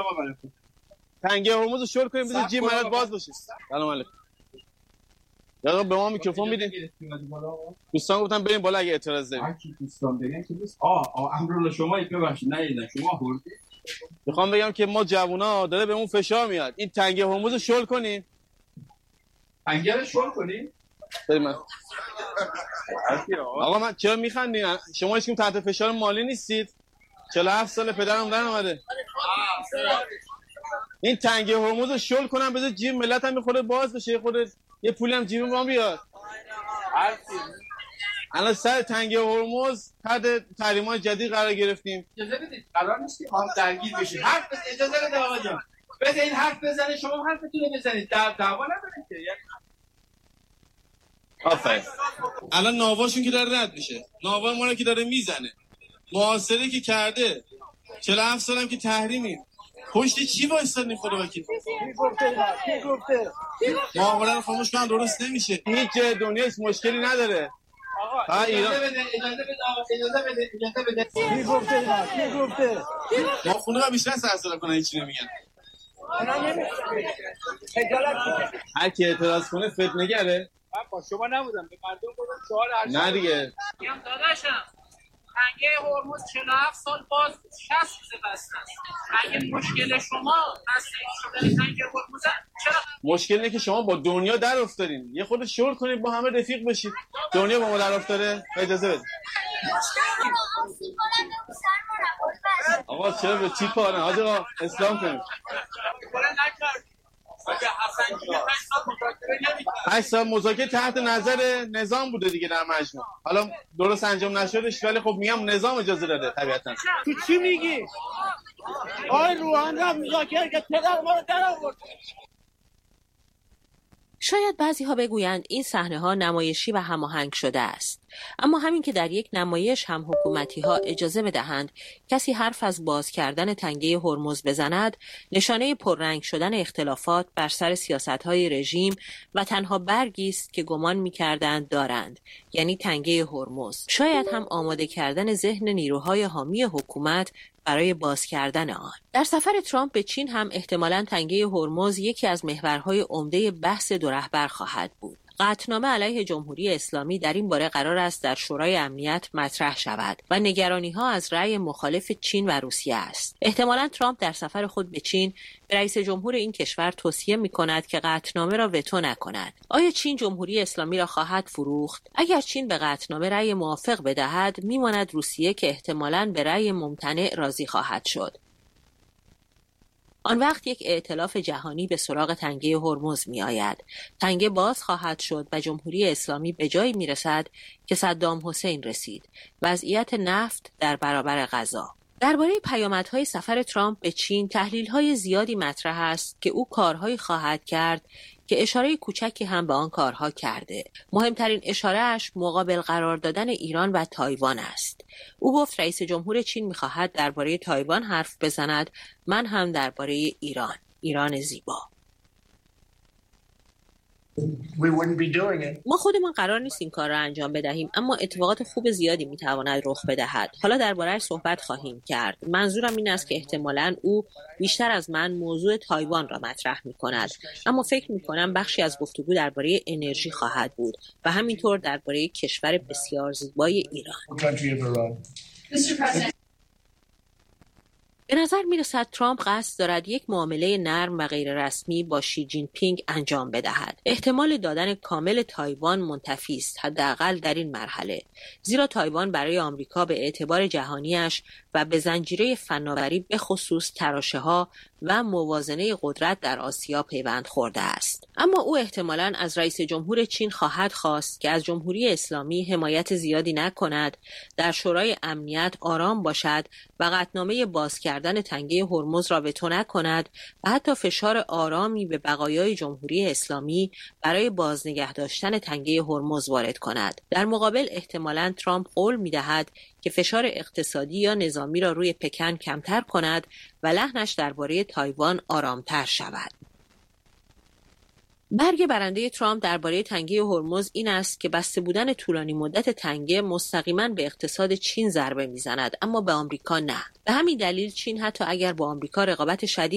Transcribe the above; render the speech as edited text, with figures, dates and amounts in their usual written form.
سلام علیکم. تنگه هرمز رو شل کنیم بذار جیب ملت باز بشه. سلام علیکم. یا به ما میکروفون میدین؟ دوستان گفتم بریم بالا اگه اعتراض دارید. هر کی دوستان بگن که نیست. امرالله شما ببخشید نه شما خوردید. میخوام بگم که ما جوونا داره به اون فشار میاد. این تنگه هرمز رو شل کنیم. تنگه رو شل کنیم؟ بریم. آقا من چرا میخندین؟ شما هیچ کدوم تحت فشار مالی نیستید. 47 سال پدرم در اومده. این تنگه هرمز رو شل کنم بذار جیب ملت هم میخوره باز بشه خودت یه پولی هم جیب ما بیاد. الان سر تنگه هرمز تحت تحریم‌های جدید قرار گرفتیم. اجازه بدید قرار نیست که ما درگیر بشیم. حرف بزنید. اجازه بده آقا جان. بده این حرف بزنه شما حرفتون رو بزنید. دعوا ندارید که. آفرین. الان ناواشون که داره رد میشه. ناوا ما رو که داره میزنه. محاصره که کرده. 47 سالم که تحریمیم. پشت چی وایستادین خدا وکیل؟ کی گفته؟ معامله رو خاموش کنن درست نمیشه. هیچ دنیا هیچ مشکلی نداره. آقا اجازه بده اجازه بده. کی گفته؟ ما خونه رو بیشتر سرسره کنن هیچی نمیگن. هر کی اعتراض کنه فتنه‌گره. من با شما نبودم به مردم گفتم سوال هر نه دیگه. میگم داداشم تنگه هرمز 47 سال باز 60 روز بسته است. اگه مشکل شما بستگی شدن تنگه هرمز چرا مشکل اینه که شما با دنیا در افتادین. یه خود شور کنید با همه رفیق بشید. دنیا با ما در افتاده. اجازه بده. آقا چرا به چی کاره؟ حاج آقا اسلام کنید. 8 سال مذاکره تحت نظر نظام بوده دیگه در مجموع. حالا درست انجام نشدش ولی خب میگم نظام اجازه داده طبیعتا. تو چی میگی؟ آقای روحانی هم مذاکره که پدر ما رو در آورد. شاید بعضی ها بگویند این صحنه ها نمایشی و هماهنگ شده است. اما همین که در یک نمایش هم حکومتی ها اجازه بدهند کسی حرف از باز کردن تنگه هرمز بزند، نشانه پررنگ شدن اختلافات بر سر سیاست های رژیم و تنها برگی است که گمان می‌کردند دارند، یعنی تنگه هرمز. شاید هم آماده کردن ذهن نیروهای حامی حکومت برای باز کردن آن. در سفر ترامپ به چین هم احتمالاً تنگه هرمز یکی از محورهای عمده بحث دو رهبر خواهد بود. قطعنامه علیه جمهوری اسلامی در این باره قرار است در شورای امنیت مطرح شود و نگرانی‌ها از رأی مخالف چین و روسیه است. احتمالاً ترامپ در سفر خود به چین به رئیس جمهور این کشور توصیه می‌کند که قطعنامه را وتو نکند. آیا چین جمهوری اسلامی را خواهد فروخت؟ اگر چین به قطعنامه رأی موافق بدهد، می‌ماند روسیه که احتمالاً به رأی ممتنع راضی خواهد شد. آن وقت یک ائتلاف جهانی به سراغ تنگه هرمز می آید. تنگه باز خواهد شد و جمهوری اسلامی به جایی می رسد که صدام حسین رسید. وضعیت نفت در برابر غزا. درباره پیامدهای سفر ترامپ به چین تحلیل‌های زیادی مطرح است که او کارهایی خواهد کرد که اشاره کوچکی هم به آن کارها کرده. مهمترین اشاره‌اش مقابل قرار دادن ایران و تایوان است. او گفت رئیس جمهور چین می‌خواهد درباره تایوان حرف بزند، من هم درباره ایران زیبا. ما خودمان قرار نیست این کار را انجام بدهیم، اما اتفاقات خوب زیادی میتواند رخ بدهد. حالا درباره‌اش صحبت خواهیم کرد. منظورم این است که احتمالاً او بیشتر از من موضوع تایوان را مطرح می‌کند، اما فکر می‌کنم بخشی از گفتگو درباره انرژی خواهد بود و همینطور درباره کشور بسیار زیبای ایران. به نظر می‌رسد ترامپ قصد دارد یک معامله نرم و غیر رسمی با شی جین پینگ انجام بدهد. احتمال دادن کامل تایوان منتفی است، حداقل در این مرحله، زیرا تایوان برای آمریکا به اعتبار جهانیش و به زنجیره فناوری به خصوص تراشه‌ها و موازنه قدرت در آسیا پیوند خورده است. اما او احتمالاً از رئیس جمهور چین خواهد خواست که از جمهوری اسلامی حمایت زیادی نکند، در شورای امنیت آرام باشد و قطعنامه باز کردن تنگه هرمز را وتو نکند و حتی فشار آرامی به بقایای جمهوری اسلامی برای بازنگه داشتن تنگه هرمز وارد کند. در مقابل احتمالاً ترامپ قول می‌دهد که فشار اقتصادی یا نظامی را روی پکن کمتر کند و لحنش درباره تایوان آرامتر شود. برگ برنده ترامپ درباره تنگه هرمز این است که بسته بودن طولانی مدت تنگه مستقیما به اقتصاد چین ضربه میزند، اما به آمریکا نه. به همین دلیل چین حتی اگر با آمریکا رقابت شدید